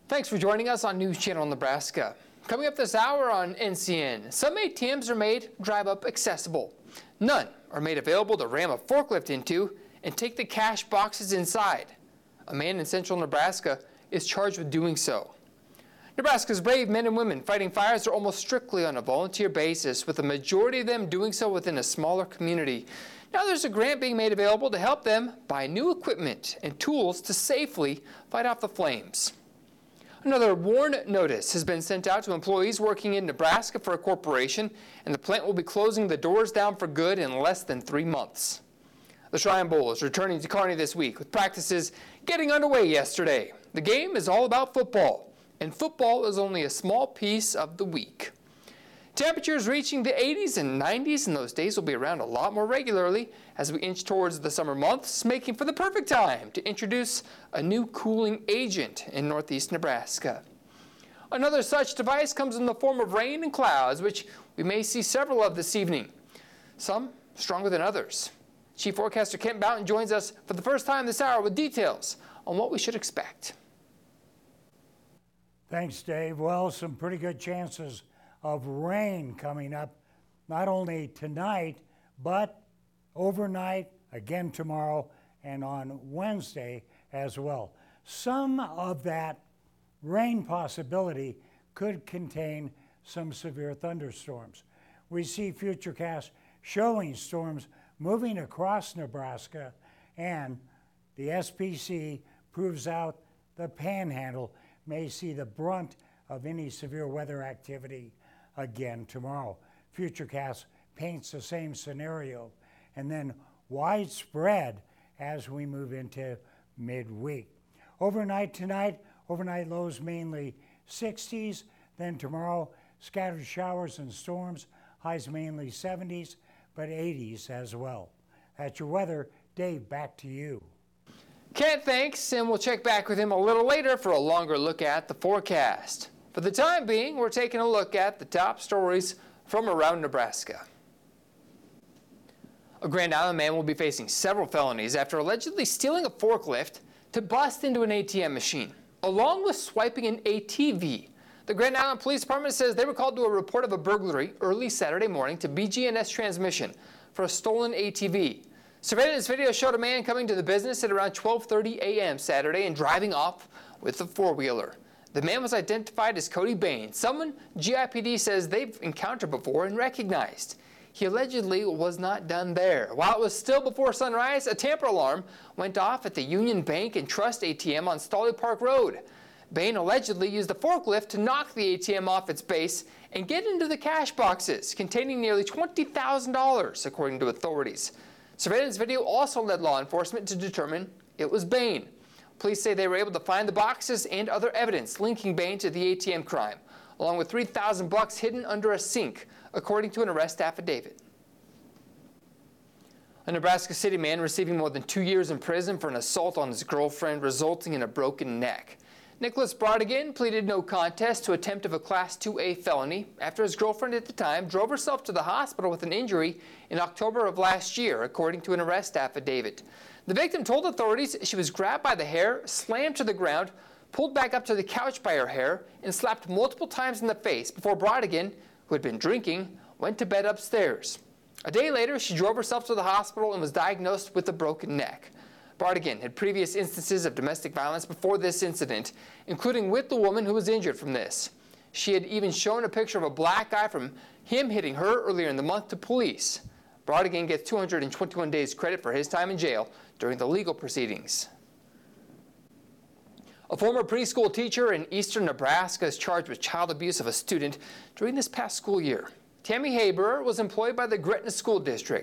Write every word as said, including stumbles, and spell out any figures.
Thanks for joining us on News Channel Nebraska. Coming up this hour on N C N, some A T Ms are made drive-up accessible. None are made available to ram a forklift into and take the cash boxes inside. A man in central Nebraska is charged with doing so. Nebraska's brave men and women fighting fires are almost strictly on a volunteer basis, with the majority of them doing so within a smaller community. Now there's a grant being made available to help them buy new equipment and tools to safely fight off the flames. Another warn notice has been sent out to employees working in Nebraska for a corporation, and the plant will be closing the doors down for good in less than three months. The Shrine Bowl is returning to Kearney this week, with practices getting underway yesterday. The game is all about football, and football is only a small piece of the week. Temperatures reaching the eighties and nineties, and those days will be around a lot more regularly as we inch towards the summer months, making for the perfect time to introduce a new cooling agent in northeast Nebraska. Another such device comes in the form of rain and clouds, which we may see several of this evening, some stronger than others. Chief Forecaster Kent Boughton joins us for the first time this hour with details on what we should expect. Thanks, Dave. Well, some pretty good chances of rain coming up, not only tonight, but overnight, again tomorrow, and on Wednesday as well. Some of that rain possibility could contain some severe thunderstorms. We see Futurecast showing storms moving across Nebraska, and the S P C proves out the Panhandle may see the brunt of any severe weather activity again tomorrow. Futurecast paints the same scenario, and then widespread as we move into midweek. Overnight tonight, overnight lows mainly sixties, then tomorrow scattered showers and storms, highs mainly seventies, but eighties as well. That's your weather. Dave, back to you. Kent, thanks, and we'll check back with him a little later for a longer look at the forecast. For the time being, we're taking a look at the top stories from around Nebraska. A Grand Island man will be facing several felonies after allegedly stealing a forklift to bust into an A T M machine, along with swiping an A T V. The Grand Island Police Department says they were called to a report of a burglary early Saturday morning to B G N S Transmission for a stolen A T V. Surveillance video showed a man coming to the business at around twelve thirty a m Saturday and driving off with a four-wheeler. The man was identified as Cody Bain, someone G I P D says they've encountered before and recognized. He allegedly was not done there. While it was still before sunrise, a tamper alarm went off at the Union Bank and Trust A T M on Stolly Park Road. Bain allegedly used a forklift to knock the A T M off its base and get into the cash boxes containing nearly twenty thousand dollars, according to authorities. Surveillance video also led law enforcement to determine it was Bain. Police say they were able to find the boxes and other evidence linking Bain to the A T M crime, along with three thousand bucks hidden under a sink, according to an arrest affidavit. A Nebraska City man receiving more than two years in prison for an assault on his girlfriend, resulting in a broken neck. Nicholas Brodigan pleaded no contest to attempt of a Class two A felony after his girlfriend at the time drove herself to the hospital with an injury in October of last year, according to an arrest affidavit. The victim told authorities she was grabbed by the hair, slammed to the ground, pulled back up to the couch by her hair, and slapped multiple times in the face before Brodigan, who had been drinking, went to bed upstairs. A day later, she drove herself to the hospital and was diagnosed with a broken neck. Brodigan had previous instances of domestic violence before this incident, including with the woman who was injured from this. She had even shown a picture of a black eye from him hitting her earlier in the month to police. Brodigan gets two hundred twenty-one days credit for his time in jail during the legal proceedings. A former preschool teacher in eastern Nebraska is charged with child abuse of a student during this past school year. Tammy Haber was employed by the Gretna School District